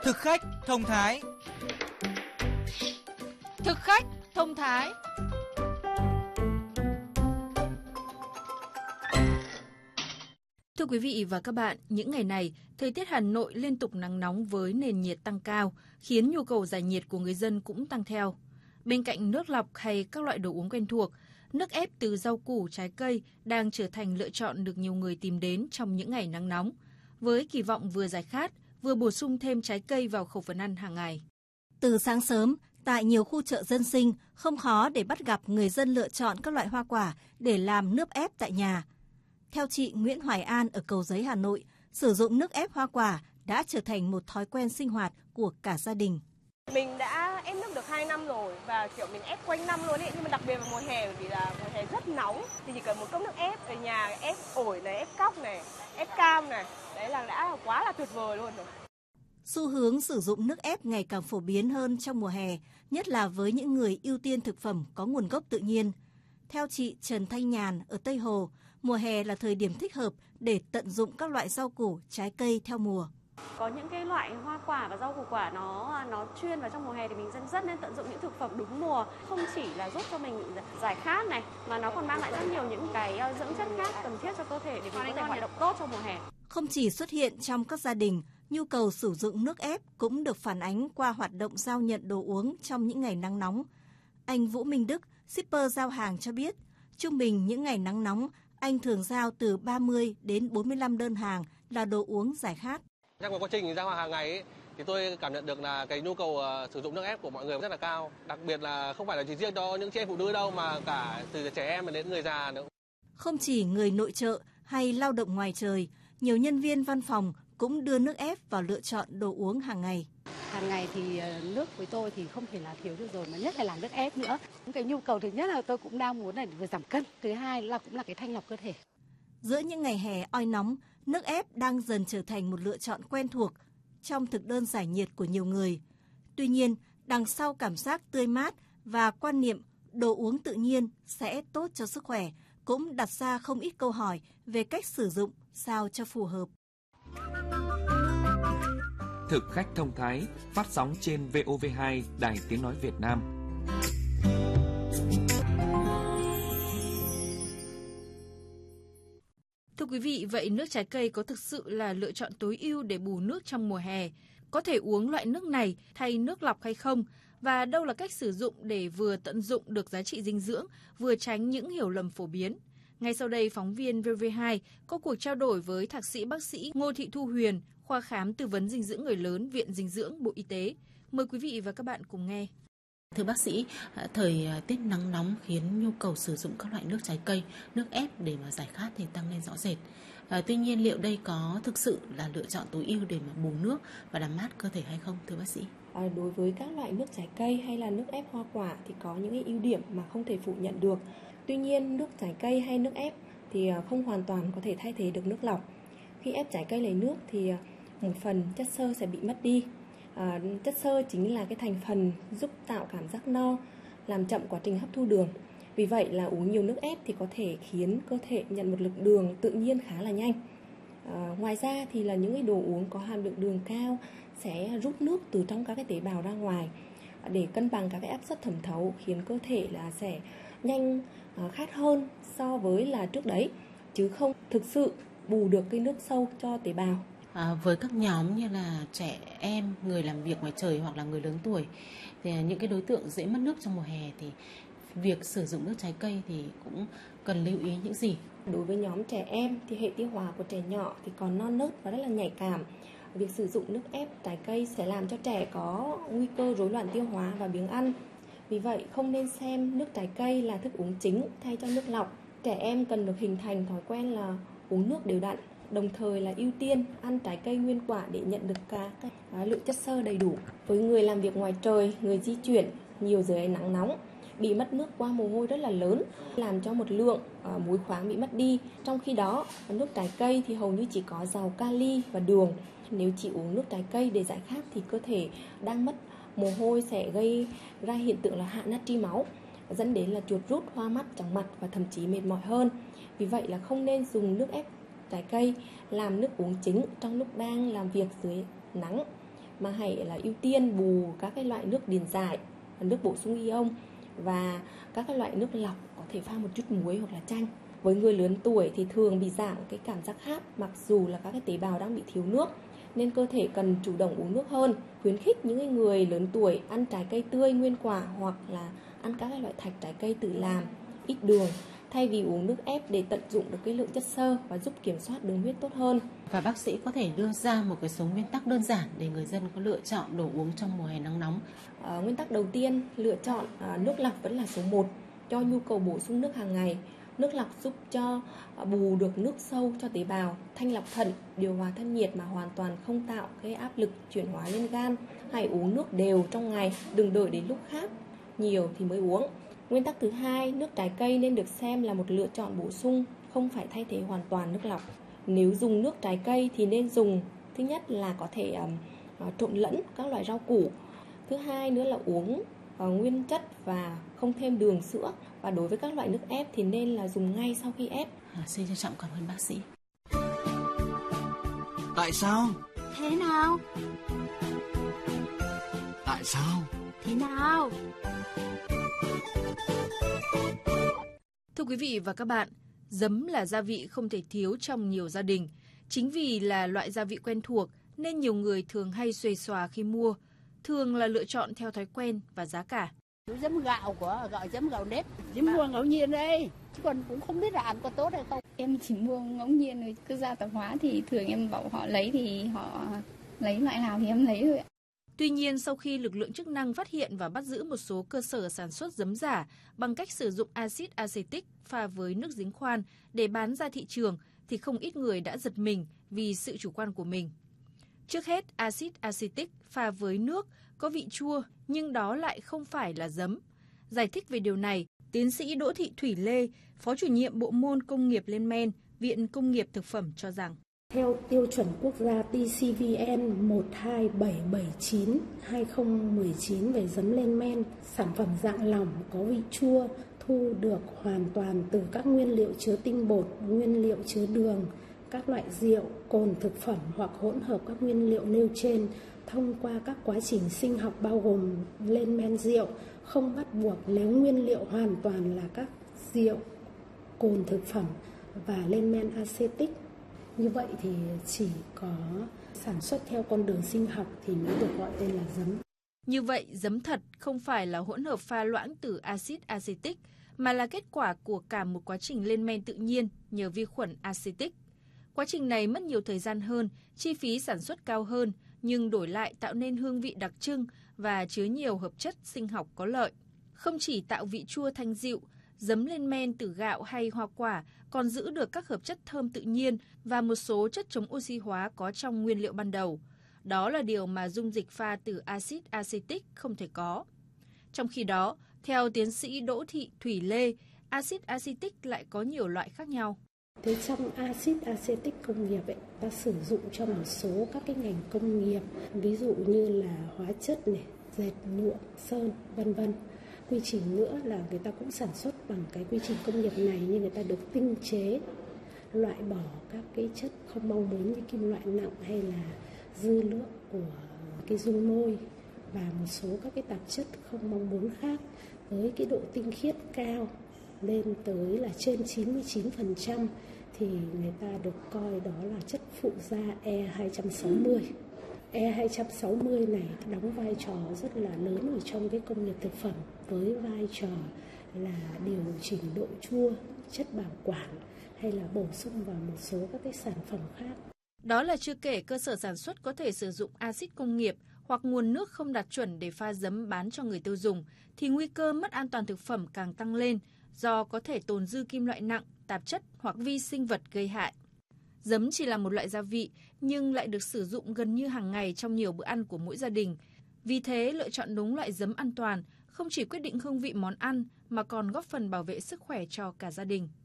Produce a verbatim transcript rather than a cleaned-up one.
Thực khách thông thái. Thực khách thông thái. Thưa quý vị và các bạn, những ngày này, thời tiết Hà Nội liên tục nắng nóng với nền nhiệt tăng cao, khiến nhu cầu giải nhiệt của người dân cũng tăng theo. Bên cạnh nước lọc hay các loại đồ uống quen thuộc, nước ép từ rau củ, trái cây đang trở thành lựa chọn được nhiều người tìm đến trong những ngày nắng nóng, với kỳ vọng vừa giải khát, vừa bổ sung thêm trái cây vào khẩu phần ăn hàng ngày. Từ sáng sớm, tại nhiều khu chợ dân sinh, không khó để bắt gặp người dân lựa chọn các loại hoa quả để làm nước ép tại nhà. Theo chị Nguyễn Hoài An ở Cầu Giấy, Hà Nội, sử dụng nước ép hoa quả đã trở thành một thói quen sinh hoạt của cả gia đình. Mình đã ép nước được hai năm rồi và kiểu mình ép quanh năm luôn ấy, nhưng mà đặc biệt vào mùa hè bởi vì là mùa hè rất nóng thì chỉ cần một cốc nước ép ở nhà, ép ổi này, ép cóc này, ép cam này, đấy là đã quá là tuyệt vời luôn rồi. Xu hướng sử dụng nước ép ngày càng phổ biến hơn trong mùa hè, nhất là với những người ưu tiên thực phẩm có nguồn gốc tự nhiên. Theo chị Trần Thanh Nhàn ở Tây Hồ, mùa hè là thời điểm thích hợp để tận dụng các loại rau củ, trái cây theo mùa. Có những cái loại hoa quả và rau củ quả nó nó chuyên vào trong mùa hè thì mình rất rất nên tận dụng những thực phẩm đúng mùa, không chỉ là giúp cho mình giải khát này mà nó còn mang lại rất nhiều những cái dưỡng chất khác cần thiết cho cơ thể để mình có thể hoạt động tốt trong mùa hè. Không chỉ xuất hiện trong các gia đình, nhu cầu sử dụng nước ép cũng được phản ánh qua hoạt động giao nhận đồ uống trong những ngày nắng nóng. Anh Vũ Minh Đức, shipper giao hàng cho biết, trung bình những ngày nắng nóng, anh thường giao từ ba mươi đến bốn mươi lăm đơn hàng là đồ uống giải khát. Trong quá trình giao hàng ngày ấy, thì tôi cảm nhận được là cái nhu cầu uh, sử dụng nước ép của mọi người rất là cao. Đặc biệt là không phải là chỉ riêng cho những chị em phụ nữ đâu mà cả từ trẻ em đến người già nữa. Không chỉ người nội trợ hay lao động ngoài trời, nhiều nhân viên văn phòng cũng đưa nước ép vào lựa chọn đồ uống hàng ngày. Hàng ngày thì nước với tôi thì không thể là thiếu được rồi, mà nhất là làm nước ép nữa. Cái nhu cầu thứ nhất là tôi cũng đang muốn là vừa giảm cân, thứ hai là cũng là cái thanh lọc cơ thể. Giữa những ngày hè oi nóng, nước ép đang dần trở thành một lựa chọn quen thuộc trong thực đơn giải nhiệt của nhiều người. Tuy nhiên, đằng sau cảm giác tươi mát và quan niệm đồ uống tự nhiên sẽ tốt cho sức khỏe, cũng đặt ra không ít câu hỏi về cách sử dụng sao cho phù hợp. Thực khách thông thái, phát sóng trên vê o vê hai, Đài Tiếng Nói Việt Nam. Thưa quý vị, vậy nước trái cây có thực sự là lựa chọn tối ưu để bù nước trong mùa hè? Có thể uống loại nước này thay nước lọc hay không? Và đâu là cách sử dụng để vừa tận dụng được giá trị dinh dưỡng, vừa tránh những hiểu lầm phổ biến? Ngay sau đây, phóng viên vê o vê hai có cuộc trao đổi với Thạc sĩ bác sĩ Ngô Thị Thu Huyền, khoa khám tư vấn dinh dưỡng người lớn, Viện Dinh dưỡng, Bộ Y tế. Mời quý vị và các bạn cùng nghe. Thưa bác sĩ, thời tiết nắng nóng khiến nhu cầu sử dụng các loại nước trái cây, nước ép để mà giải khát thì tăng lên rõ rệt. À, tuy nhiên liệu đây có thực sự là lựa chọn tối ưu để mà bù nước và làm mát cơ thể hay không, thưa bác sĩ? À, đối với các loại nước trái cây hay là nước ép hoa quả thì có những cái ưu điểm mà không thể phủ nhận được. Tuy nhiên, nước trái cây hay nước ép thì không hoàn toàn có thể thay thế được nước lọc. Khi ép trái cây lấy nước thì một phần chất xơ sẽ bị mất đi. À, chất xơ chính là cái thành phần giúp tạo cảm giác no, làm chậm quá trình hấp thu đường. Vì vậy là uống nhiều nước ép thì có thể khiến cơ thể nhận một lượng đường tự nhiên khá là nhanh. À, ngoài ra thì là những cái đồ uống có hàm lượng đường cao sẽ rút nước từ trong các cái tế bào ra ngoài để cân bằng các cái áp suất thẩm thấu, khiến cơ thể là sẽ nhanh à, khát hơn so với là trước đấy, chứ không thực sự bù được cái nước sâu cho tế bào. À, với các nhóm như là trẻ em, người làm việc ngoài trời hoặc là người lớn tuổi thì những cái đối tượng dễ mất nước trong mùa hè thì việc sử dụng nước trái cây thì cũng cần lưu ý những gì? Đối với nhóm trẻ em thì hệ tiêu hóa của trẻ nhỏ thì còn non nớt và rất là nhạy cảm. Việc sử dụng nước ép trái cây sẽ làm cho trẻ có nguy cơ rối loạn tiêu hóa và biếng ăn. Vì vậy không nên xem nước trái cây là thức uống chính thay cho nước lọc. Trẻ em cần được hình thành thói quen là uống nước đều đặn, đồng thời là ưu tiên ăn trái cây nguyên quả để nhận được cả các lượng chất xơ đầy đủ. Với người làm việc ngoài trời, người di chuyển nhiều dưới ánh nắng nóng, bị mất nước qua mồ hôi rất là lớn, làm cho một lượng uh, muối khoáng bị mất đi. Trong khi đó, nước trái cây thì hầu như chỉ có giàu kali và đường. Nếu chỉ uống nước trái cây để giải khát thì cơ thể đang mất mồ hôi sẽ gây ra hiện tượng là hạ natri máu, dẫn đến là chuột rút, hoa mắt, chóng mặt và thậm chí mệt mỏi hơn. Vì vậy là không nên dùng nước ép trái cây làm nước uống chính trong lúc đang làm việc dưới nắng. mà hãy là ưu tiên bù các cái loại nước điền dải, nước bổ sung ion và các cái loại nước lọc có thể pha một chút muối hoặc là chanh. Với người lớn tuổi thì thường bị giảm cái cảm giác khát mặc dù là các cái tế bào đang bị thiếu nước, nên cơ thể cần chủ động uống nước hơn. Khuyến khích những người lớn tuổi ăn trái cây tươi nguyên quả hoặc là ăn các loại thạch trái cây tự làm, ít đường, thay vì uống nước ép để tận dụng được cái lượng chất xơ và giúp kiểm soát đường huyết tốt hơn. Và bác sĩ có thể đưa ra một cái số nguyên tắc đơn giản để người dân có lựa chọn đồ uống trong mùa hè nắng nóng. À, nguyên tắc đầu tiên, lựa chọn à, nước lọc vẫn là số một cho nhu cầu bổ sung nước hàng ngày. Nước lọc giúp cho bù được nước sâu cho tế bào, thanh lọc thận, điều hòa thân nhiệt mà hoàn toàn không tạo cái áp lực chuyển hóa lên gan. Hãy uống nước đều trong ngày, đừng đợi đến lúc khát nhiều thì mới uống. Nguyên tắc thứ hai, nước trái cây nên được xem là một lựa chọn bổ sung, không phải thay thế hoàn toàn nước lọc. Nếu dùng nước trái cây thì nên dùng, thứ nhất là có thể uh, trộn lẫn các loại rau củ. Thứ hai nữa là uống uh, nguyên chất và không thêm đường, sữa. Và đối với các loại nước ép thì nên là dùng ngay sau khi ép. À, xin trân trọng cảm ơn bác sĩ. Tại sao? Thế nào? Tại sao? Thế nào? Thưa quý vị và các bạn, giấm là gia vị không thể thiếu trong nhiều gia đình. Chính vì là loại gia vị quen thuộc nên nhiều người thường hay xuề xòa khi mua, thường là lựa chọn theo thói quen và giá cả. Giấm gạo của gọi giấm gạo nếp, giấm mua ngẫu nhiên đây, chứ còn cũng không biết là ăn có tốt hay không. Em chỉ mua ngẫu nhiên rồi, cứ ra tạp hóa thì thường em bảo họ lấy thì họ lấy loại nào thì em lấy thôi ạ. Tuy nhiên, sau khi lực lượng chức năng phát hiện và bắt giữ một số cơ sở sản xuất giấm giả bằng cách sử dụng axit acetic pha với nước giếng khoan để bán ra thị trường, thì không ít người đã giật mình vì sự chủ quan của mình. Trước hết, axit acetic pha với nước có vị chua nhưng đó lại không phải là giấm. Giải thích về điều này, tiến sĩ Đỗ Thị Thủy Lê, Phó chủ nhiệm Bộ môn Công nghiệp lên men, Viện Công nghiệp Thực phẩm cho rằng theo tiêu chuẩn quốc gia T C V N một hai bảy bảy chín hai không một chín về giấm lên men, sản phẩm dạng lỏng có vị chua thu được hoàn toàn từ các nguyên liệu chứa tinh bột, nguyên liệu chứa đường, các loại rượu, cồn thực phẩm hoặc hỗn hợp các nguyên liệu nêu trên thông qua các quá trình sinh học bao gồm lên men rượu, không bắt buộc nếu nguyên liệu hoàn toàn là các rượu, cồn thực phẩm và lên men acetic. Như vậy thì chỉ có sản xuất theo con đường sinh học thì mới được gọi tên là giấm. Như vậy, giấm thật không phải là hỗn hợp pha loãng từ axit acetic, mà là kết quả của cả một quá trình lên men tự nhiên nhờ vi khuẩn acetic. Quá trình này mất nhiều thời gian hơn, chi phí sản xuất cao hơn, nhưng đổi lại tạo nên hương vị đặc trưng và chứa nhiều hợp chất sinh học có lợi. Không chỉ tạo vị chua thanh dịu, giấm lên men từ gạo hay hoa quả còn giữ được các hợp chất thơm tự nhiên và một số chất chống oxy hóa có trong nguyên liệu ban đầu. Đó là điều mà dung dịch pha từ axit acetic không thể có. Trong khi đó, theo tiến sĩ Đỗ Thị Thủy Lê, axit acetic lại có nhiều loại khác nhau. Thế trong axit acetic công nghiệp ấy, ta sử dụng cho một số các cái ngành công nghiệp, ví dụ như là hóa chất này, dệt nhuộm, sơn, vân vân. Quy trình nữa là người ta cũng sản xuất bằng cái quy trình công nghiệp này, nhưng người ta được tinh chế, loại bỏ các cái chất không mong muốn như kim loại nặng hay là dư lượng của cái dung môi và một số các cái tạp chất không mong muốn khác với cái độ tinh khiết cao lên tới là trên chín mươi chín phần trăm thì người ta được coi đó là chất phụ gia E hai sáu mươi. E hai sáu mươi này đóng vai trò rất là lớn ở trong cái công nghiệp thực phẩm với vai trò là điều chỉnh độ chua, chất bảo quản hay là bổ sung vào một số các cái sản phẩm khác. Đó là chưa kể cơ sở sản xuất có thể sử dụng axit công nghiệp hoặc nguồn nước không đạt chuẩn để pha giấm bán cho người tiêu dùng, thì nguy cơ mất an toàn thực phẩm càng tăng lên do có thể tồn dư kim loại nặng, tạp chất hoặc vi sinh vật gây hại. Giấm chỉ là một loại gia vị nhưng lại được sử dụng gần như hàng ngày trong nhiều bữa ăn của mỗi gia đình. Vì thế, lựa chọn đúng loại giấm an toàn không chỉ quyết định hương vị món ăn mà còn góp phần bảo vệ sức khỏe cho cả gia đình.